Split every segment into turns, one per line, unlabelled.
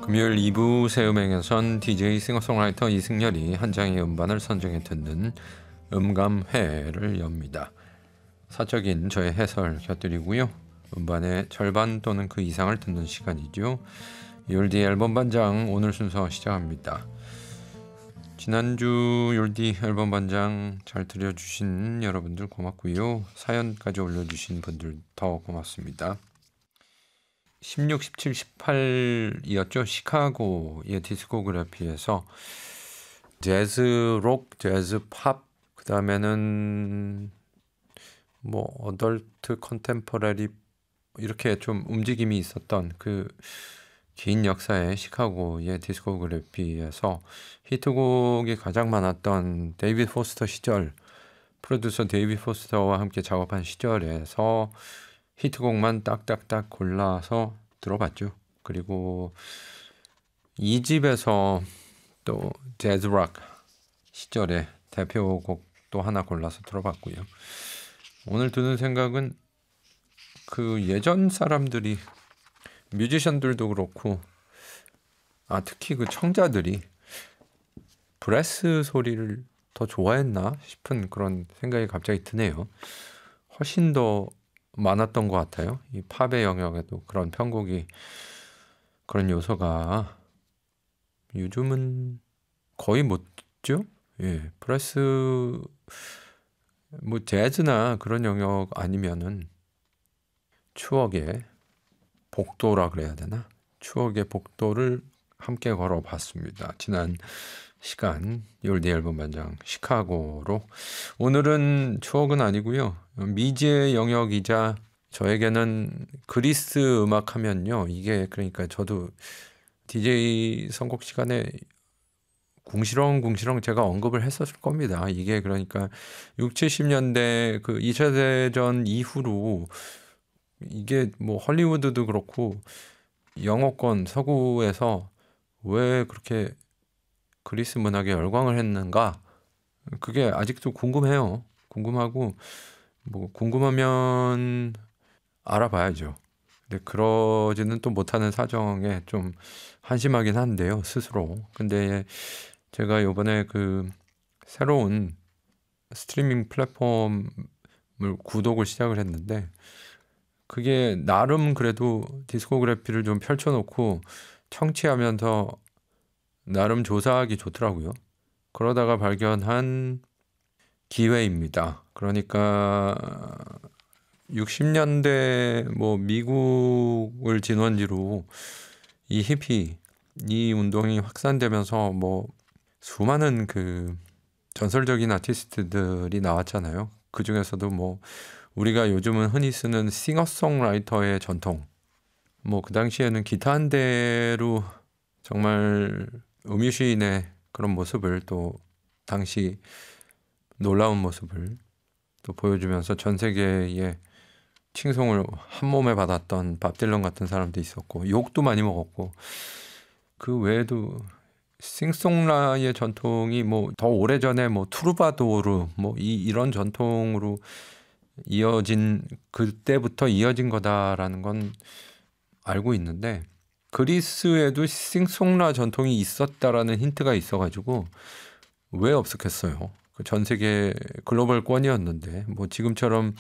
금요일 2부 새음행에선 DJ 싱어송라이터 이승열이 한 장의 음반을 선정해 듣는 음감회를 엽니다. 사적인 저의 해설 곁들이고요. 음반의 절반 또는 그 이상을 듣는 시간이죠. 율디 앨범 반장 오늘 순서 시작합니다. 지난주 율디 앨범 반장 잘 들려주신 여러분들 고맙고요. 사연까지 올려주신 분들 더 고맙습니다. 16, 17, 18이었죠. 시카고의 디스코그래피에서 재즈 록, 재즈 팝, 그 다음에는 뭐 어덜트 컨템퍼러리 이렇게 좀 움직임이 있었던 그 긴 역사의 시카고의 디스코그래피에서 히트곡이 가장 많았던 데이비드 포스터 시절, 프로듀서 데이비드 포스터와 함께 작업한 시절에서 히트곡만 딱딱딱 골라서 들어봤죠. 그리고 이 집에서 또 재즈락 시절의 대표곡 또 하나 골라서 들어봤고요. 오늘 드는 생각은 그 예전 사람들이 뮤지션들도 그렇고 특히 그 청자들이 브레스 소리를 더 좋아했나 싶은 그런 생각이 갑자기 드네요. 훨씬 더 많았던 것 같아요. 이 팝의 영역에도 그런 편곡이 그런 요소가 요즘은 거의 못 듣죠. 예, 브레스 뭐 재즈나 그런 영역 아니면은 추억의 복도라 그래야 되나? 추억의 복도를 함께 걸어봤습니다. 지난 시간 율디 앨범 반장 시카고로. 오늘은 추억은 아니고요. 미지의 영역이자 저에게는 그리스 음악 하면요. 이게 그러니까 저도 DJ 선곡 시간에 궁시렁 제가 언급을 했었을 겁니다. 이게 그러니까 6, 70년대 그 2차 대전 이후로 이게 뭐 헐리우드도 그렇고 영어권 서구에서 왜 그렇게 그리스 문학에 열광을 했는가? 그게 아직도 궁금해요. 궁금하고 뭐 궁금하면 알아봐야죠. 근데 그러지는 또 못하는 사정에 좀 한심하긴 한데요, 스스로. 근데 제가 이번에 그 새로운 스트리밍 플랫폼을 구독을 시작을 했는데 그게 나름 그래도 디스코그래피를 좀 펼쳐놓고 청취하면서 나름 조사하기 좋더라고요. 그러다가 발견한 기회입니다. 그러니까 60년대 뭐 미국을 진원지로 이 히피 이 운동이 확산되면서 뭐 수많은 그 전설적인 아티스트들이 나왔잖아요. 그 중에서도 뭐 우리가 요즘은 흔히 쓰는 싱어송라이터의 전통, 뭐 그 당시에는 기타 한 대로 정말 음유시인의 그런 모습을 또 당시 놀라운 모습을 또 보여주면서 전 세계에 칭송을 한 몸에 받았던 밥 딜런 같은 사람도 있었고 욕도 많이 먹었고 그 외에도 싱송라의 전통이 뭐 더 오래전에 뭐 투르바도르 뭐 이런 전통으로 이어진 그때부터 이어진 거다라는 건 알고 있는데 그리스에도 싱송라 전통이 있었다라는 힌트가 있어가지고 왜 없었겠어요. 전 세계 글로벌권이었는데 뭐 지금처럼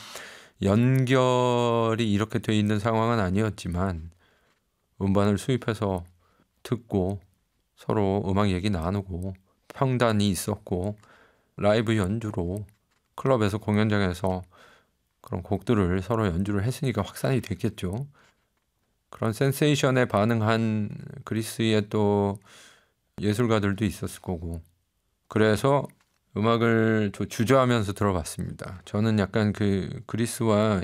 연결이 이렇게 돼 있는 상황은 아니었지만 음반을 수입해서 듣고 서로 음악 얘기 나누고 평단이 있었고 라이브 연주로 클럽에서 공연장에서 그런 곡들을 서로 연주를 했으니까 확산이 됐겠죠. 그런 센세이션에 반응한 그리스의 또 예술가들도 있었을 거고 그래서 음악을 주저하면서 들어봤습니다. 저는 약간 그 그리스와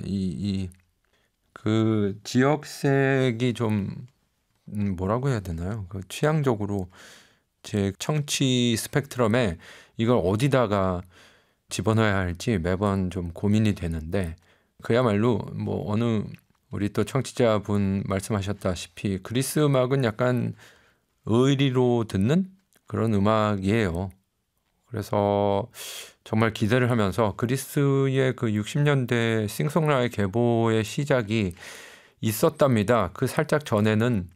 그 지역색이 좀 뭐라고 해야 되나요? 그 취향적으로 제 청취 스펙트럼에 이걸 어디다가 집어넣어야 할지 매번 좀 고민이 되는데 그야말로 뭐 어느 우리 또 청취자분 말씀하셨다시피 그리스 음악은 약간 의리로 듣는 그런 음악이에요. 그래서 정말 기대를 하면서 그리스의 그 60년대 싱송라의 계보의 시작이 있었답니다. 그 살짝 전에는